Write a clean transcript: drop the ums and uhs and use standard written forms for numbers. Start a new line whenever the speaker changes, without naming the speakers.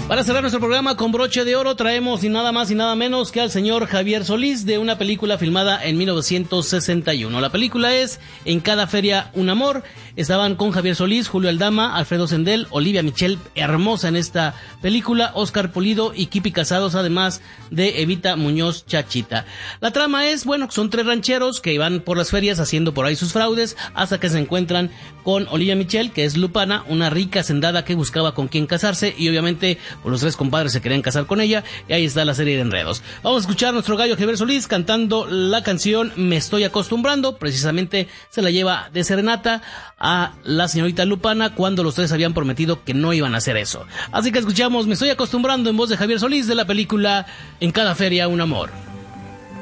Para cerrar nuestro programa con broche de oro, traemos ni nada más y nada menos que al señor Javier Solís, de una película filmada en 1961. La película es En cada feria un amor. Estaban con Javier Solís, Julio Aldama, Alfredo Sendel, Olivia Michel, hermosa en esta película, Óscar Pulido y Kipi Casados, además de Evita Muñoz Chachita. La trama es, bueno, son 3 rancheros que van por las ferias haciendo por ahí sus fraudes, hasta que se encuentran con Olivia Michel, que es Lupana, una rica hacendada que buscaba con quién casarse, y obviamente pues los 3 compadres se querían casar con ella, y ahí está la serie de enredos. Vamos a escuchar a nuestro gallo Javier Solís cantando la canción Me estoy acostumbrando. Precisamente se la lleva de serenata a la señorita Lupana cuando los 3 habían prometido que no iban a hacer eso. Así que escuchamos Me estoy acostumbrando en voz de Javier Solís, de la película En cada feria un amor.